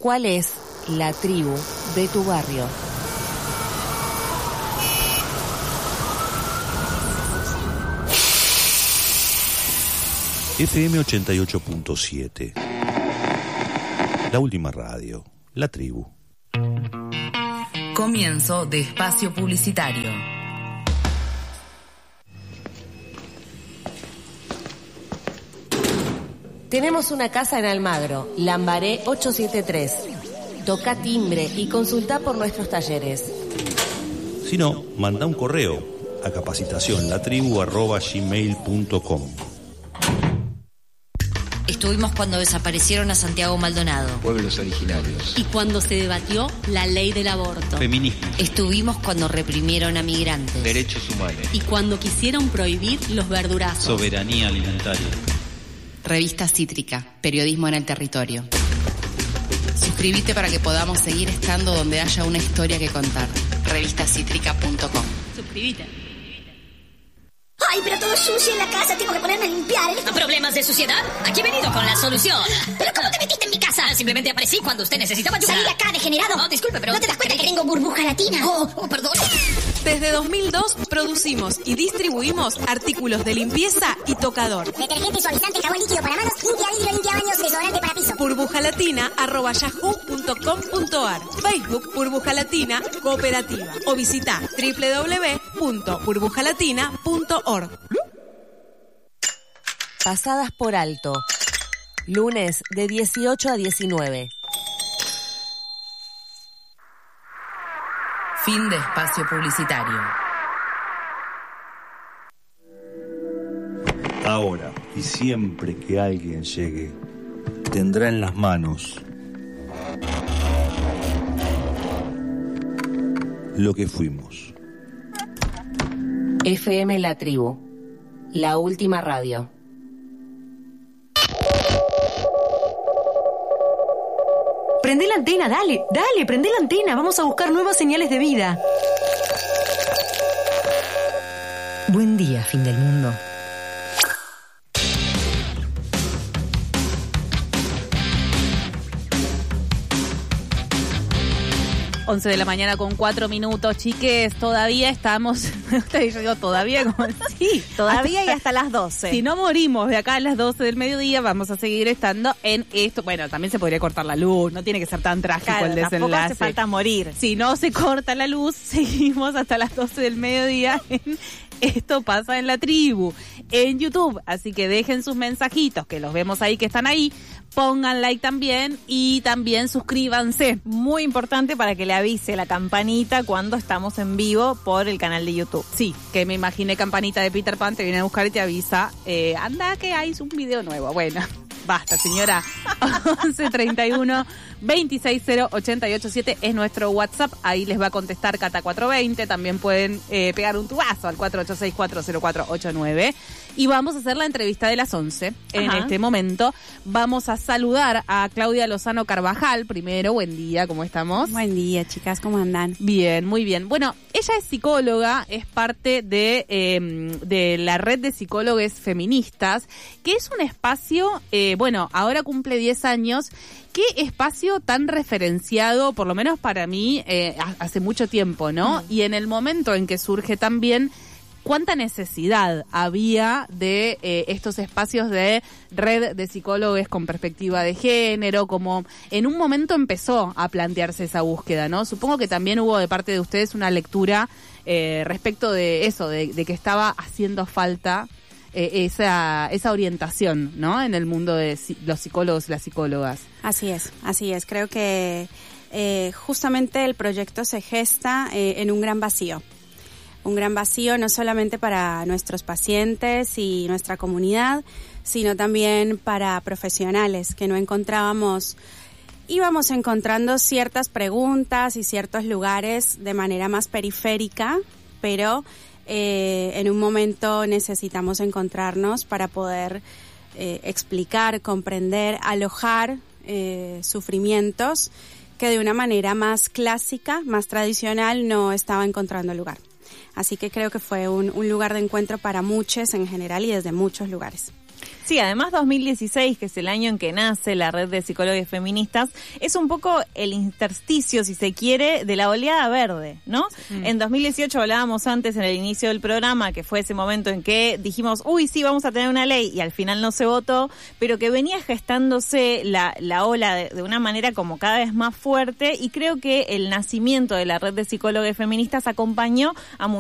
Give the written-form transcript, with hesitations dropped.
¿Cuál es la tribu de tu barrio? FM 88.7. La última radio. La tribu. Comienzo de espacio publicitario. Tenemos una casa en Almagro, Lambaré 873. Toca timbre y consulta por nuestros talleres. Si no, manda un correo a capacitacionlatribu@gmail.com. Estuvimos cuando desaparecieron a Santiago Maldonado. Pueblos originarios. Y cuando se debatió la ley del aborto. Feminismo. Estuvimos cuando reprimieron a migrantes. Derechos humanos. Y cuando quisieron prohibir los verdurazos. Soberanía alimentaria. Revista Cítrica, periodismo en el territorio. Suscríbete para que podamos seguir estando donde haya una historia que contar. Revistacítrica.com. Suscríbete. Ay, pero todo sucio en la casa, tengo que ponerme a limpiar. ¿Problemas de suciedad? Aquí he venido con la solución. ¿Pero cómo te metiste en mi casa? Simplemente aparecí cuando usted necesitaba ayuda. Salí de acá, degenerado. No, disculpe, pero... ¿No te das cuenta que tengo burbuja latina? Oh, perdón. Desde 2002 producimos y distribuimos artículos de limpieza y tocador. Detergente, suavizante, jabón líquido para manos, limpia vidrio, limpia baños, desodorante para piso. burbujalatina@yahoo.com.ar. Facebook Burbuja Latina Cooperativa. O visita www.burbujalatina.org. Pasadas por alto. Lunes de 18 a 19. Fin de espacio publicitario. Ahora y siempre que alguien llegue, tendrá en las manos lo que fuimos. FM La Tribu. La última radio. Prendé la antena, dale, prendé la antena. Vamos a buscar nuevas señales de vida. Buen día, fin del mundo. Once de la mañana con 4 minutos, chiques, todavía estamos, yo digo todavía como sí, todavía y hasta las 12. Si no morimos de acá a las 12 del mediodía, vamos a seguir estando en esto. Bueno, también se podría cortar la luz, no tiene que ser tan trágico, claro, el desenlace. Tampoco hace falta morir. Si no se corta la luz, seguimos hasta las 12 del mediodía en Esto Pasa en la Tribu, en YouTube. Así que dejen sus mensajitos, que los vemos ahí, que están ahí. Pongan like también y también suscríbanse. Muy importante para que le avise la campanita cuando estamos en vivo por el canal de YouTube. Sí, que me imaginé campanita de Peter Pan, te viene a buscar y te avisa, anda que hay un video nuevo. Bueno, basta, señora. 1131 260-887 es nuestro WhatsApp. Ahí les va a contestar Cata 420. También pueden pegar un tubazo al 486-40489. Y vamos a hacer la entrevista de las 11. En este momento vamos a saludar a Claudia Lozano Carvajal. Primero, buen día, ¿cómo estamos? Buen día, chicas, ¿cómo andan? Bien, muy bien. Bueno, ella es psicóloga, es parte de la red de psicólogos feministas, que es un espacio, bueno, ahora cumple 10 años. ¿Qué espacio tan referenciado, por lo menos para mí, hace mucho tiempo, ¿no? Y en el momento en que surge también, ¿cuánta necesidad había de estos espacios de red de psicólogos con perspectiva de género? Como en un momento empezó a plantearse esa búsqueda, ¿no? Supongo que también hubo de parte de ustedes una lectura respecto de eso, de que estaba haciendo falta esa orientación, ¿no? En el mundo de los psicólogos y las psicólogas. Así es. Creo que justamente el proyecto se gesta en un gran vacío. Un gran vacío no solamente para nuestros pacientes y nuestra comunidad, sino también para profesionales que no encontrábamos. Íbamos encontrando ciertas preguntas y ciertos lugares de manera más periférica, pero en un momento necesitamos encontrarnos para poder explicar, comprender, alojar sufrimientos que de una manera más clásica, más tradicional, no estaba encontrando lugar. Así que creo que fue un lugar de encuentro para muchos en general y desde muchos lugares. Sí, además 2016, que es el año en que nace la red de psicólogas feministas, es un poco el intersticio, si se quiere, de la oleada verde, ¿no? En 2018 hablábamos antes en el inicio del programa, que fue ese momento en que dijimos, uy, sí, vamos a tener una ley, y al final no se votó, pero que venía gestándose la ola de una manera como cada vez más fuerte, y creo que el nacimiento de la red de psicólogas feministas acompañó a